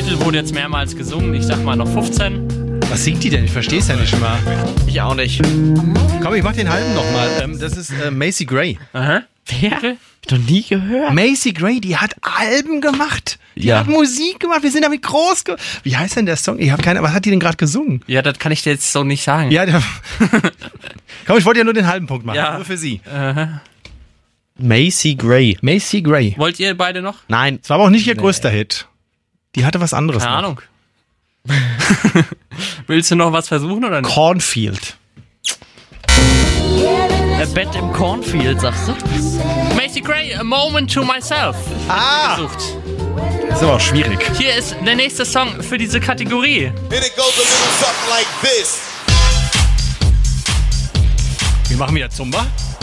Titel wurde jetzt mehrmals gesungen. Ich sag mal noch 15. Was singt die denn? Ich verstehe es ja nicht mal. Ich auch nicht. Komm, ich mach den halben nochmal. Das ist Macy Gray. Aha. Wer? Hab ich noch nie gehört. Macy Gray, die hat Alben gemacht. Die Ja. hat Musik gemacht. Wir sind damit groß Wie heißt denn der Song? Ich habe keine. Was hat die denn gerade gesungen? Ja, das kann ich dir jetzt so nicht sagen. Ja, komm, ich wollte ja nur den halben Punkt machen. Ja. Nur für sie. Macy Gray. Macy Gray. Wollt ihr beide noch? Nein. Das war aber auch nicht ihr größter Hit. Die hatte was anderes. Keine noch. Ahnung. Willst du noch was versuchen oder nicht? Cornfield. Bett im Cornfield, sagst du? Macy Gray, A Moment to Myself. Gesucht. Das ist aber auch schwierig. Hier ist der nächste Song für diese Kategorie. And it goes a little something like this. Wir machen wieder Zumba.